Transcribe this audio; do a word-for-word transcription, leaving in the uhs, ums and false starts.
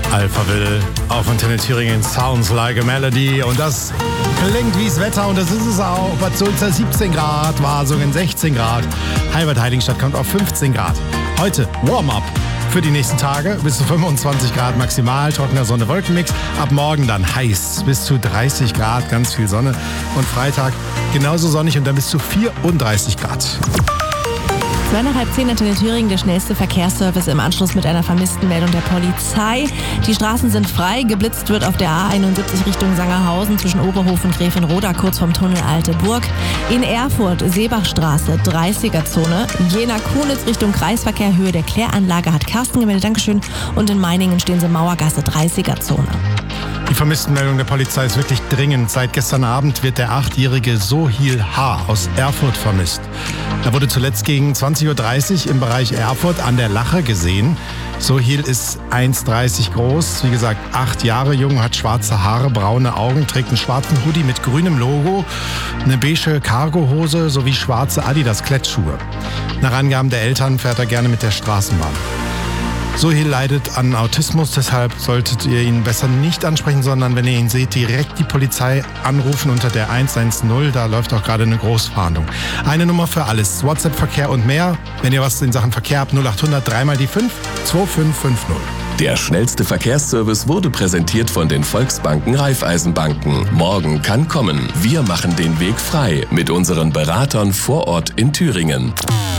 Alphaville auf Antenne Thüringen, Sounds Like a Melody. Und das klingt wie's Wetter und das ist es auch. Bad Sulza siebzehn Grad, Wasungen sechzehn Grad, Halbertheiligenstadt kommt auf fünfzehn Grad. Heute Warm-up für die nächsten Tage, bis zu fünfundzwanzig Grad maximal, trockener Sonne-Wolkenmix. Ab morgen dann heiß, bis zu dreißig Grad, ganz viel Sonne. Und Freitag genauso sonnig und dann bis zu vierunddreißig Grad. zwei nach halb zehn Antenne Thüringen, der schnellste Verkehrsservice im Anschluss mit einer Vermisstenmeldung der Polizei. Die Straßen sind frei, geblitzt wird auf der A einundsiebzig Richtung Sangerhausen zwischen Oberhof und Gräfenroda, kurz vom Tunnel Alte Burg. In Erfurt, Seebachstraße, dreißiger-Zone. Jena-Kunitz Richtung Kreisverkehr, Höhe der Kläranlage hat Carsten gemeldet, Dankeschön. Und in Meiningen stehen sie Mauergasse, dreißiger-Zone. Die Vermisstenmeldung der Polizei ist wirklich dringend. Seit gestern Abend wird der achtjährige Sohil H. aus Erfurt vermisst. Er wurde zuletzt gegen zwanzig Uhr dreißig im Bereich Erfurt an der Lache gesehen. Sohil ist eins Komma dreißig groß, wie gesagt acht Jahre jung, hat schwarze Haare, braune Augen, trägt einen schwarzen Hoodie mit grünem Logo, eine beige Cargohose sowie schwarze Adidas-Klettschuhe. Nach Angaben der Eltern fährt er gerne mit der Straßenbahn. Sohil leidet an Autismus, deshalb solltet ihr ihn besser nicht ansprechen, sondern wenn ihr ihn seht, direkt die Polizei anrufen unter der eins eins null. Da läuft auch gerade eine Großfahndung. Eine Nummer für alles, WhatsApp-Verkehr und mehr. Wenn ihr was in Sachen Verkehr habt, null acht hundert drei mal die fünf, zwei fünf fünf null. Der schnellste Verkehrsservice wurde präsentiert von den Volksbanken Raiffeisenbanken. Morgen kann kommen. Wir machen den Weg frei mit unseren Beratern vor Ort in Thüringen.